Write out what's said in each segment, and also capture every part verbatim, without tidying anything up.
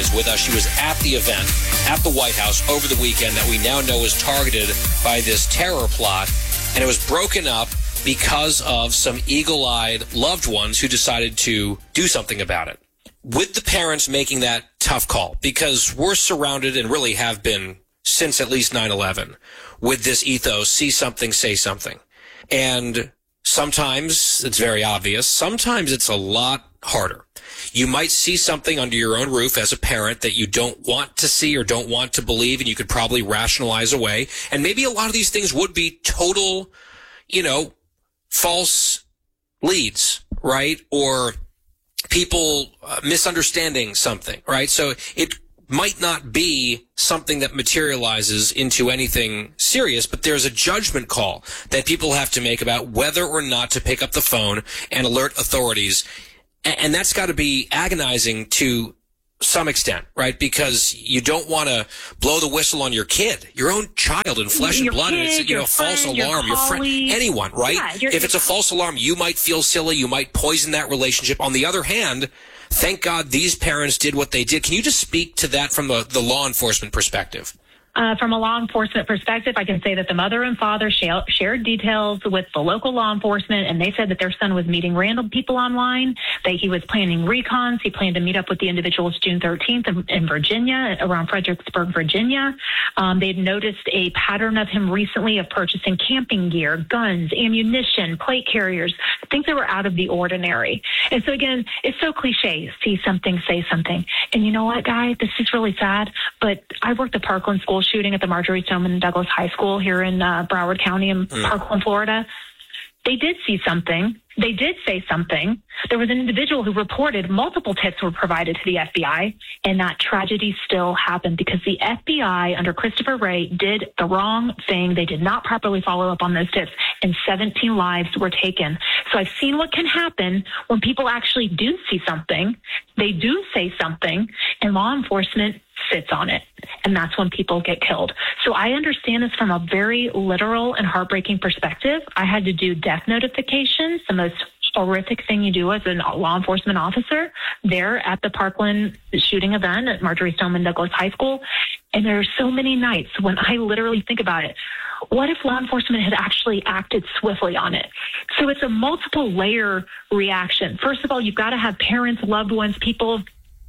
is with us. She was at the event at the White House over the weekend that we now know is targeted by this terror plot. And it was broken up because of some eagle-eyed loved ones who decided to do something about it. With the parents making that tough call, because we're surrounded and really have been since at least nine eleven with this ethos, see something, say something. And sometimes it's very obvious. Sometimes it's a lot harder. You might see something under your own roof as a parent that you don't want to see or don't want to believe, and you could probably rationalize away. And maybe a lot of these things would be total, you know, false leads, right? Or people uh, misunderstanding something, right? So it might not be something that materializes into anything serious, but there's a judgment call that people have to make about whether or not to pick up the phone and alert authorities. And that's got to be agonizing to some extent, right? Because you don't want to blow the whistle on your kid, your own child in flesh your and blood. Kid, and it's, you know, false friend, alarm, your, your friend, anyone, right? Yeah, if it's a false alarm, you might feel silly. You might poison that relationship. On the other hand, thank God these parents did what they did. Can you just speak to that from the, the law enforcement perspective? Uh, from a law enforcement perspective, I can say that the mother and father sh- shared details with the local law enforcement, and they said that their son was meeting random people online, that he was planning recons. He planned to meet up with the individuals June thirteenth in, in Virginia, around Fredericksburg, Virginia. Um, they'd noticed a pattern of him recently of purchasing camping gear, guns, ammunition, plate carriers, things that were out of the ordinary. And so, again, it's so cliche, see something, say something. And you know what, guy, this is really sad, but I worked the Parkland school shooting at the Marjorie Stoneman Douglas High School here in uh, Broward County in mm. Parkland, Florida. They did see something. They did say something. There was an individual who reported multiple tips were provided to the F B I, and that tragedy still happened because the F B I under Christopher Wray did the wrong thing. They did not properly follow up on those tips, and seventeen lives were taken. So I've seen what can happen when people actually do see something, they do say something, and law enforcement sits on it. And that's when people get killed. So I understand this from a very literal and heartbreaking perspective. I had to do death notifications, the most horrific thing you do as a law enforcement officer there at the Parkland shooting event at Marjorie Stoneman Douglas High School. And there are so many nights when I literally think about it. What if law enforcement had actually acted swiftly on it? So it's a multiple layer reaction. First of all, you've got to have parents, loved ones, people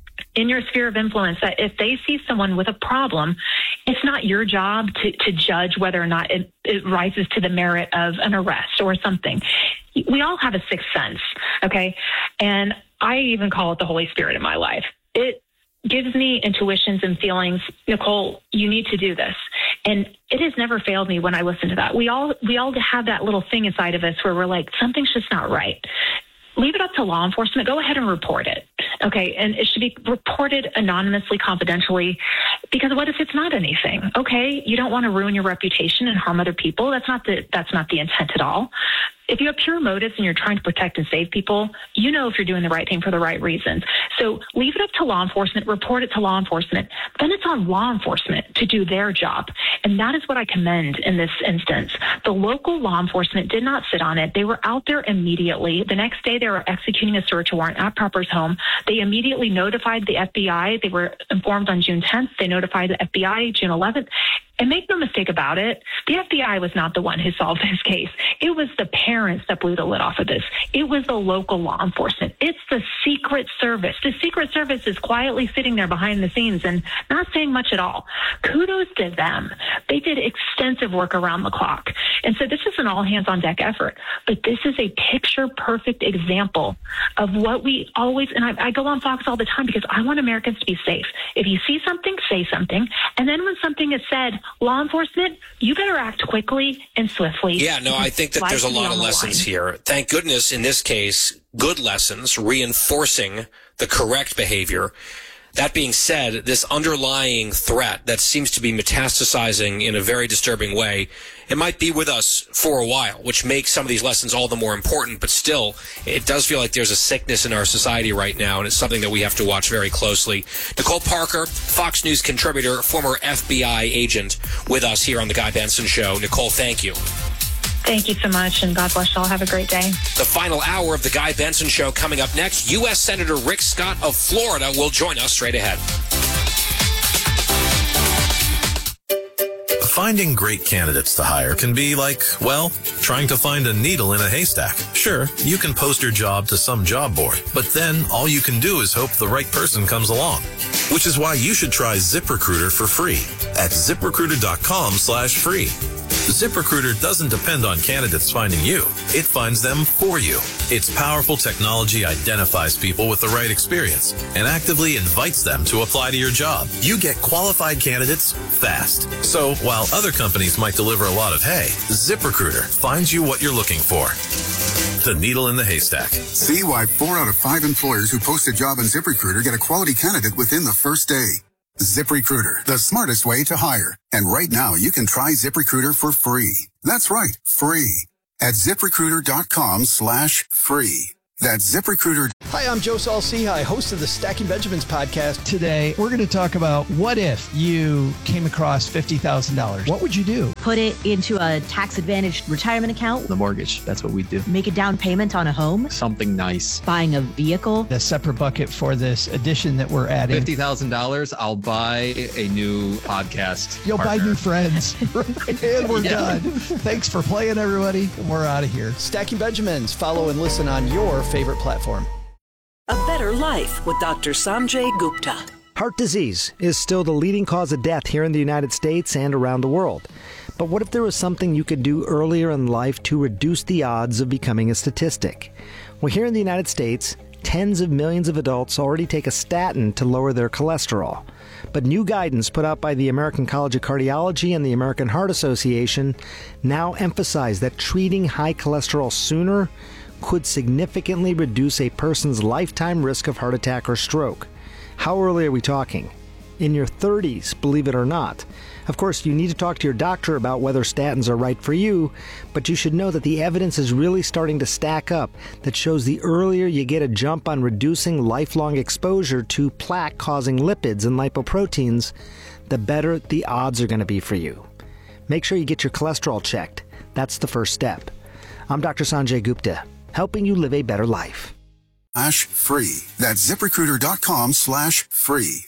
in your sphere of influence that if they see someone with a problem, it's not your job to, to judge whether or not it, it rises to the merit of an arrest or something. We all have a sixth sense, okay? And I even call it the Holy Spirit in my life. It gives me intuitions and feelings, Nicole, you need to do this. And it has never failed me when I listen to that. We all we all have that little thing inside of us where we're like, something's just not right. Leave it up to law enforcement. Go ahead and report it. Okay. And it should be reported anonymously, confidentially, because what if it's not anything? Okay. You don't want to ruin your reputation and harm other people. That's not the, that's not the intent at all. If you have pure motives and you're trying to protect and save people, you know if you're doing the right thing for the right reasons. So leave it up to law enforcement, report it to law enforcement. Then it's on law enforcement to do their job. And that is what I commend in this instance. The local law enforcement did not sit on it. They were out there immediately. The next day, they were executing a search warrant at Prepper's home. They immediately notified the F B I. They were informed on June tenth. They notified the F B I June eleventh. And make no mistake about it, the F B I was not the one who solved this case. It was the parents that blew the lid off of this. It was the local law enforcement. It's the Secret Service. The Secret Service is quietly sitting there behind the scenes and not saying much at all. Kudos to them. They did extensive work around the clock. And so this is an all-hands-on-deck effort. But this is a picture-perfect example of what we always, and I, I go on Fox all the time because I want Americans to be safe. If you see something, say something. And then when something is said, law enforcement, you better act quickly and swiftly. Yeah, no, I think that there's a lot of lessons here. Thank goodness, in this case, good lessons, reinforcing the correct behavior. That being said, this underlying threat that seems to be metastasizing in a very disturbing way, it might be with us for a while, which makes some of these lessons all the more important. But still, it does feel like there's a sickness in our society right now, and it's something that we have to watch very closely. Nicole Parker, Fox News contributor, former F B I agent, with us here on The Guy Benson Show. Nicole, thank you. Thank you so much, and God bless you all. Have a great day. The final hour of The Guy Benson Show coming up next. U S Senator Rick Scott of Florida will join us straight ahead. Finding great candidates to hire can be like, well, trying to find a needle in a haystack. Sure, you can post your job to some job board, but then all you can do is hope the right person comes along. Which is why you should try ZipRecruiter for free at ZipRecruiter.com slash free. ZipRecruiter doesn't depend on candidates finding you. It finds them for you. Its powerful technology identifies people with the right experience and actively invites them to apply to your job. You get qualified candidates fast. So while other companies might deliver a lot of hay, ZipRecruiter finds you what you're looking for. The needle in the haystack. See why four out of five employers who post a job on ZipRecruiter get a quality candidate within the first day. ZipRecruiter, the smartest way to hire. And right now, you can try ZipRecruiter for free. That's right, free. At ZipRecruiter.com slash free. That's ZipRecruiter. Hi, I'm Joe Saul-Sehy, host of the Stacking Benjamins podcast. Today, we're going to talk about what if you came across fifty thousand dollars. What would you do? Put it into a tax-advantaged retirement account. The mortgage, that's what we do. Make a down payment on a home. Something nice. Buying a vehicle. A separate bucket for this addition that we're adding. fifty thousand dollars, I'll buy a new podcast You'll partner. buy new friends. And we're yeah. done. Thanks for playing, everybody. We're out of here. Stacking Benjamins. Follow and listen on your favorite platform. A Better Life with Doctor Sanjay Gupta. Heart disease is still the leading cause of death here in the United States and around the world. But what if there was something you could do earlier in life to reduce the odds of becoming a statistic? Well, here in the United States, tens of millions of adults already take a statin to lower their cholesterol. But new guidance put out by the American College of Cardiology and the American Heart Association now emphasize that treating high cholesterol sooner could significantly reduce a person's lifetime risk of heart attack or stroke. How early are we talking? In your thirties, believe it or not. Of course, you need to talk to your doctor about whether statins are right for you, but you should know that the evidence is really starting to stack up that shows the earlier you get a jump on reducing lifelong exposure to plaque-causing lipids and lipoproteins, the better the odds are going to be for you. Make sure you get your cholesterol checked. That's the first step. I'm Doctor Sanjay Gupta, helping you live a better life. Slash free. That's ZipRecruiter.com slash free.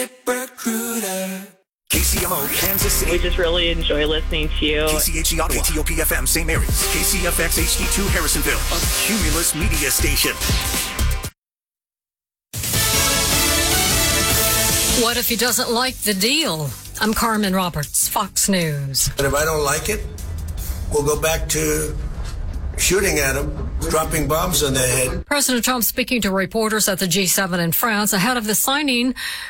ZipRecruiter. K C M O, Kansas City. We just really enjoy listening to you. K C H E Ottawa, A T O P F M, Saint Mary's. K C F X H D two, Harrisonville. A Cumulus media station. What if he doesn't like the deal? I'm Carmen Roberts, Fox News. And if I don't like it, we'll go back to shooting at them, dropping bombs on their head. President Trump speaking to reporters at the G seven in France ahead of the signing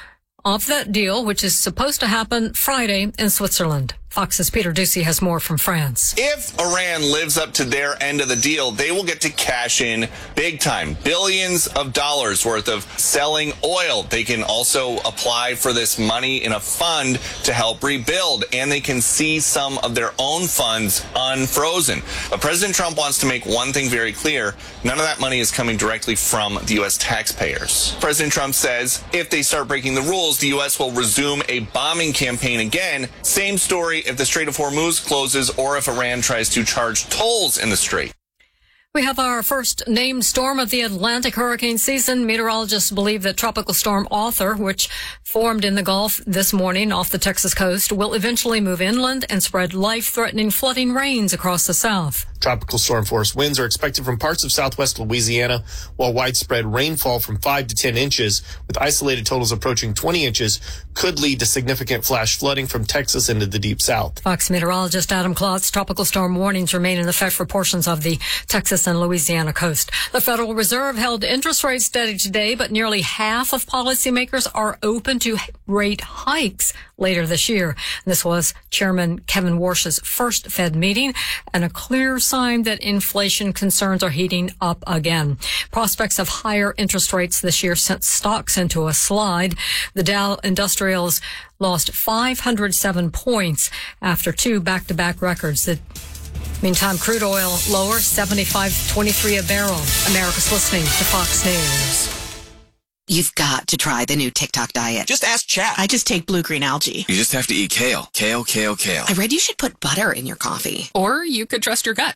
of that deal, which is supposed to happen Friday in Switzerland. Fox's Peter Ducey has more from France. If Iran lives up to their end of the deal, they will get to cash in big time. Billions of dollars worth of selling oil. They can also apply for this money in a fund to help rebuild, and they can see some of their own funds unfrozen. But President Trump wants to make one thing very clear. None of that money is coming directly from the U S taxpayers. President Trump says if they start breaking the rules, the U S will resume a bombing campaign again. Same story if the Strait of Hormuz closes or if Iran tries to charge tolls in the strait. We have our first named storm of the Atlantic hurricane season. Meteorologists believe that Tropical Storm Arthur, which formed in the Gulf this morning off the Texas coast, will eventually move inland and spread life-threatening flooding rains across the south. Tropical storm force winds are expected from parts of southwest Louisiana, while widespread rainfall from five to ten inches, with isolated totals approaching twenty inches, could lead to significant flash flooding from Texas into the deep south. Fox meteorologist Adam Klotz, tropical storm warnings remain in effect for portions of the Texas and Louisiana coast. The Federal Reserve held interest rates steady today, but nearly half of policymakers are open to rate hikes later this year. This was Chairman Kevin Warsh's first Fed meeting and a clear sign that inflation concerns are heating up again. Prospects of higher interest rates this year sent stocks into a slide. The Dow Industrials lost five hundred seven points after two back-to-back records. The Meantime, crude oil lower, seventy-five twenty-three a barrel. America's listening to Fox News. You've got to try the new TikTok diet. Just ask chat. I just take blue-green algae. You just have to eat kale. Kale, kale, kale. I read you should put butter in your coffee. Or you could trust your gut.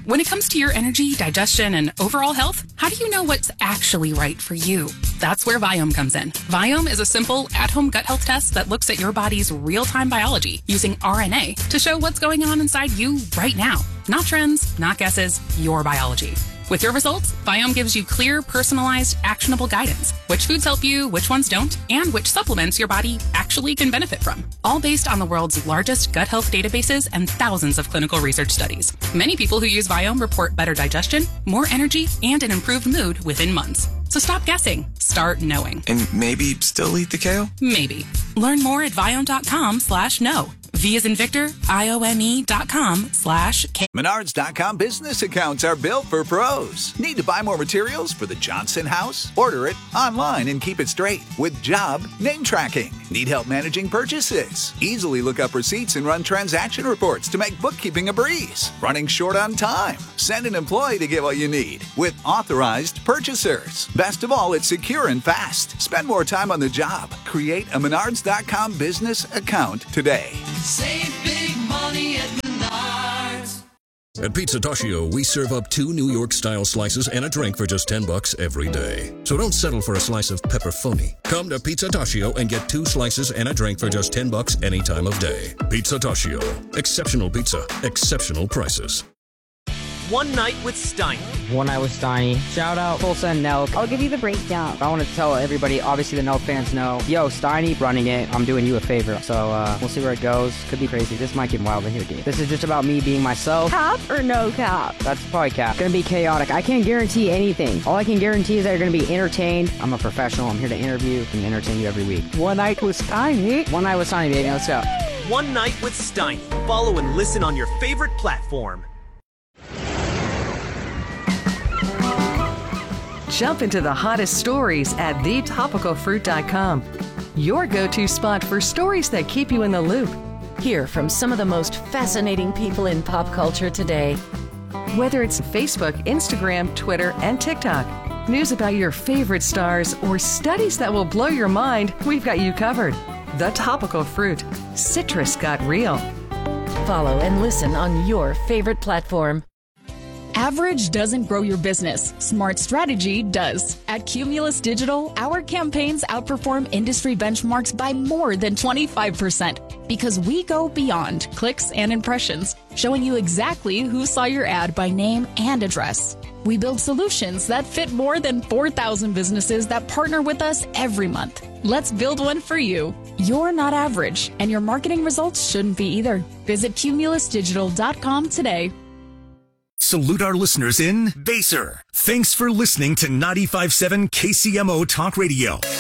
When it comes to your energy, digestion, and overall health, how do you know what's actually right for you? That's where Viome comes in. Viome is a simple, at-home gut health test that looks at your body's real-time biology using R N A to show what's going on inside you right now. Not trends, not guesses, your biology. With your results, Viome gives you clear, personalized, actionable guidance. Which foods help you, which ones don't, and which supplements your body actually can benefit from. All based on the world's largest gut health databases and thousands of clinical research studies. Many people who use Viome report better digestion, more energy, and an improved mood within months. So stop guessing. Start knowing. And maybe still eat the kale? Maybe. Learn more at Viome.com slash no. V as in Victor, I O M E dot com slash K. Menards dot com business accounts are built for pros. Need to buy more materials for the Johnson house? Order it online and keep it straight with job name tracking. Need help managing purchases? Easily look up receipts and run transaction reports to make bookkeeping a breeze. Running short on time? Send an employee to get what you need with authorized purchasers. Best of all, it's secure and fast. Spend more time on the job. Create a Menards dot com business account today. Save big money at Menards. At Pizza Toshio, we serve up two New York-style slices and a drink for just ten bucks every day. So don't settle for a slice of pepperoni. Come to Pizza Toshio and get two slices and a drink for just ten bucks any time of day. Pizza Toshio. Exceptional pizza. Exceptional prices. One Night with Steiny. One Night with Steiny. Shout out Full Send Nelk. I'll give you the breakdown. I want to tell everybody, obviously the Nelk fans know, yo, Steiny running it. I'm doing you a favor. So uh, we'll see where it goes. Could be crazy. This might get wild in here, dude. This is just about me being myself. Cap or no cap? That's probably cap. Gonna be chaotic. I can't guarantee anything. All I can guarantee is that you're gonna be entertained. I'm a professional. I'm here to interview and entertain you every week. One Night with Steiny. One Night with Steiny, baby. Let's go. One Night with Steiny. Follow and listen on your favorite platform. Jump into the hottest stories at the topical fruit dot com. Your go-to spot for stories that keep you in the loop. Hear from some of the most fascinating people in pop culture today. Whether it's Facebook, Instagram, Twitter, and TikTok, news about your favorite stars, or studies that will blow your mind, we've got you covered. The Topical Fruit. Citrus got real. Follow and listen on your favorite platform. Average doesn't grow your business. Smart strategy does. At Cumulus Digital, our campaigns outperform industry benchmarks by more than twenty-five percent because we go beyond clicks and impressions, showing you exactly who saw your ad by name and address. We build solutions that fit more than four thousand businesses that partner with us every month. Let's build one for you. You're not average, and your marketing results shouldn't be either. Visit cumulus digital dot com today. Salute our listeners in Baser. Thanks for listening to ninety-five point seven K C M O Talk Radio.